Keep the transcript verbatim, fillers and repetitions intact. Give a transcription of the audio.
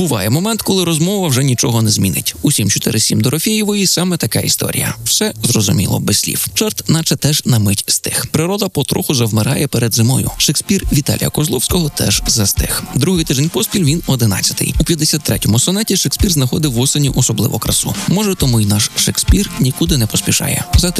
Буває момент, коли розмова вже нічого не змінить. У сім чотири сім Дорофєєвої саме така історія. Все зрозуміло без слів. Жарт наче теж на мить стих. Природа потроху завмирає перед зимою. Шекспір Віталія Козловського теж застиг. Другий тиждень поспіль він одинадцятий. У п'ятдесят третьому сонеті Шекспір знаходив в осені особливу красу. Може, тому й наш Шекспір нікуди не поспішає. За